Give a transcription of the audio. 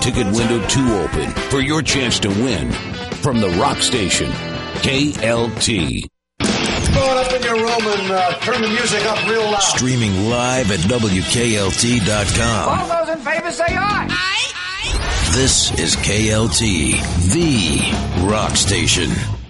ticket window too open for your chance to win. From the Rock Station, KLT. Go up in your room and turn the music up real loud. Streaming live at WKLT.com. All those in favor say aye. This is KLT, the Rock Station.